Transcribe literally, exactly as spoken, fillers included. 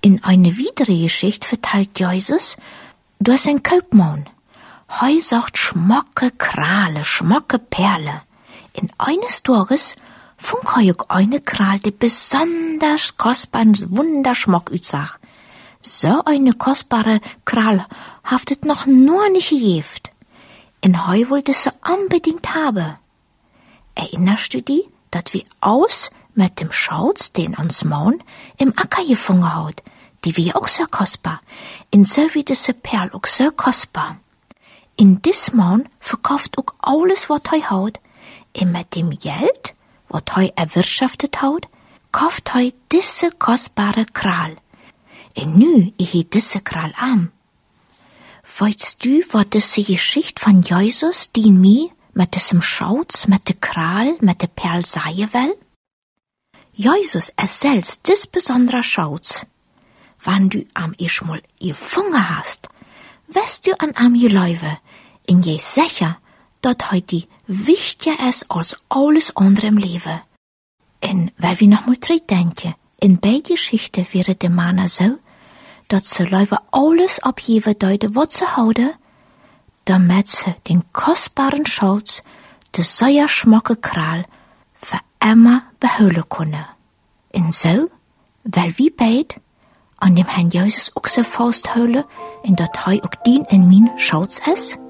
In eine weitere Geschichte verteilt Jesus, du hast ein Kaufmann. Hei sagt schmocke Krale, schmocke Perle. In eines Tages funk hei auch eine Kral, die besonders kostbaren Wunderschmuck utsach. So eine kostbare Kral haftet noch nur nicht gegeft. In hei wollte sie unbedingt haben. Erinnerst du dich, dat wir aus mit dem Schauz, den uns Maun im Acker gefunden haut, die wir auch so kostbar, in so wie diese Perl auch so kostbar. In dis Maun verkauft auch alles, wat hei haut, und mit dem Geld, wat hei erwirtschaftet haut, kauft hei diese kostbare Kral. Und nu ich he diese Kral am. Weißt du, wat diese Geschichte von Jesus, die in mir mit diesem Schauz, mit der Kral, mit der Perl sagen will? Jesus erzählt dis besondere Schauz. Wann du am ich mal gefunden hast, wirst du an am geläufe, in je sicher, dat heute wichtiger ist als alles andere im Leben. Und weil wir noch mal denken, in beide Geschichten wäre der Mann so, dat ze läufe alles abgeben deuten, wat ze houden, damit sie den kostbaren Schatz, de sehr schmocke Kral, für immer behouden können. Und so, weil wir beid an dem Herrn Jesus auch so festhalten, und dat hei auch dien in min Schatz ist,